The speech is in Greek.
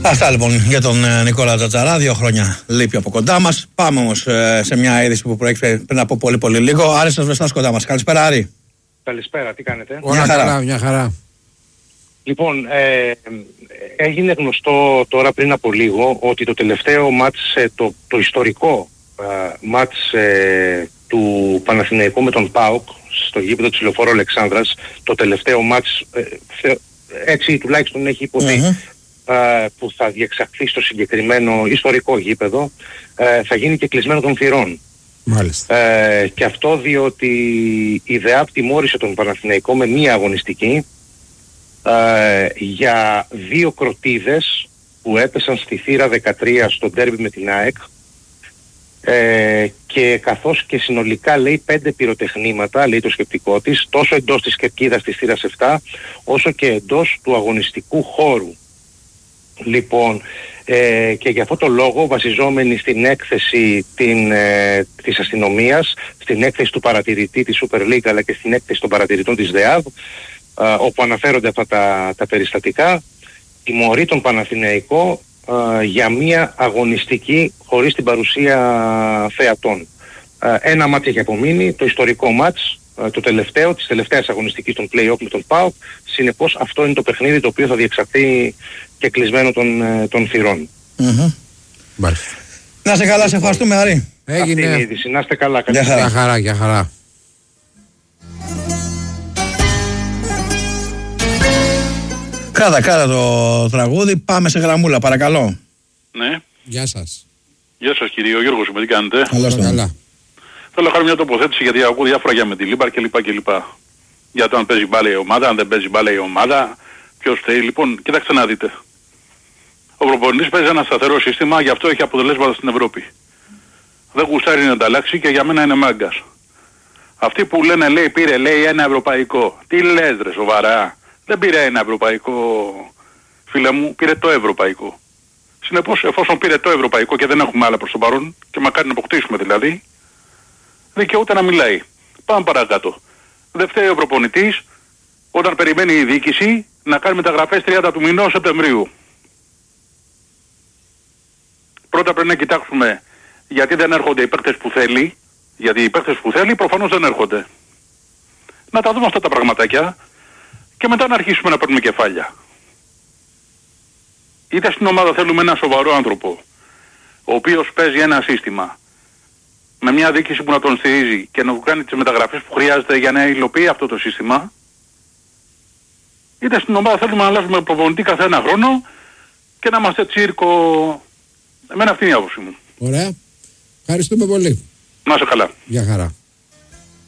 Αυτά λοιπόν για τον Νικόλα Τζατζαρά. 2 χρόνια λείπει από κοντά μας. Πάμε όμως σε μια είδηση που προέκυψε πριν από πολύ λίγο. Άρης Ασβεστάς κοντά μας. Καλησπέρα, Άρη. Καλησπέρα, τι κάνετε? Μια χαρά. Λοιπόν, έγινε γνωστό τώρα πριν από λίγο ότι το τελευταίο μάτς, το ιστορικό μάτς του Παναθηναϊκού με τον ΠΑΟΚ στο γήπεδο της Λεωφόρου Αλεξάνδρας, το τελευταίο μάτς, έτσι τουλάχιστον έχει υποθεί, που θα διεξαχθεί στο συγκεκριμένο ιστορικό γήπεδο, θα γίνει και κλεισμένο των θυρών. Μάλιστα. Και αυτό διότι η ΔΕΑΠ τιμώρησε τον Παναθηναϊκό με μία αγωνιστική για 2 κροτίδες που έπεσαν στη θύρα 13 στο ντέρμπι με την ΑΕΚ, και καθώς και συνολικά λέει 5 πυροτεχνήματα, λέει το σκεπτικό της, τόσο εντός της κερκίδας της θύρας 7 όσο και εντός του αγωνιστικού χώρου. Λοιπόν, και για αυτό το λόγο, βασιζόμενοι στην έκθεση της αστυνομίας, στην έκθεση του παρατηρητή της Super League αλλά και στην έκθεση των παρατηρητών της ΔΕΑΒ, όπου αναφέρονται αυτά τα περιστατικά, τιμωρεί τον Παναθηναϊκό για μια αγωνιστική χωρίς την παρουσία θεατών. Ένα μάτς έχει απομείνει, το ιστορικό μάτς, το τελευταίο, της τελευταίας αγωνιστικής των play-off με τον ΠΑΟΚ. Συνεπώς αυτό είναι το παιχνίδι το οποίο θα διεξαχθεί και κλεισμένο των θυρών. Να σε καλά, σε ευχαριστούμε, Άρη. Έγινε. Αυτή είναι η είδηση. Να είστε καλά. Για χαρά. Κράτα το τραγούδι, πάμε σε γραμμούλα, παρακαλώ. Ναι. Γεια σας. Γεια σας κύριε, ο Γιώργος είμαι, τι κάνετε? Καλά. Θέλω να κάνω μια τοποθέτηση γιατί ακούω διάφορα για με τη Λίμπαρ κλπ. Για το αν παίζει μπάλα η ομάδα, αν δεν παίζει μπάλα η ομάδα, ποιος θέλει. Λοιπόν, κοιτάξτε να δείτε. Ο προπονητής παίζει ένα σταθερό σύστημα, γι' αυτό έχει αποτελέσματα στην Ευρώπη. Δεν γουστάρει να ανταλλάξει και για μένα είναι μάγκας. Αυτοί που λένε, λέει, πήρε, λέει, ένα ευρωπαϊκό. Τι λες ρε, σοβαρά? Δεν πήρε ένα ευρωπαϊκό, φίλε μου, πήρε το ευρωπαϊκό. Συνεπώς, εφόσον πήρε το ευρωπαϊκό και δεν έχουμε άλλα προς το παρόν, και μακάρι να αποκτήσουμε δηλαδή, δικαιούται να μιλάει. Πάμε παρακάτω. Δεν φταίει ο προπονητής όταν περιμένει η διοίκηση να κάνει μεταγραφές 30 του μηνός Σεπτεμβρίου. Πρώτα πρέπει να κοιτάξουμε γιατί δεν έρχονται οι παίκτες που θέλει, γιατί οι παίκτες που θέλει προφανώς δεν έρχονται. Να τα δούμε αυτά τα πραγματάκια και μετά να αρχίσουμε να παίρνουμε κεφάλια. Είτε στην ομάδα θέλουμε ένα σοβαρό άνθρωπο, ο οποίος παίζει ένα σύστημα, με μια διοίκηση που να τον στηρίζει και να του κάνει τις μεταγραφές που χρειάζεται για να υλοποιεί αυτό το σύστημα, είτε στην ομάδα θέλουμε να αλλάζουμε προπονητή κάθε ένα χρόνο και να είμαστε τσίρκο. Εμένα αυτή είναι η άποψη μου. Ωραία. Ευχαριστούμε πολύ. Να είσαι καλά. Γεια χαρά.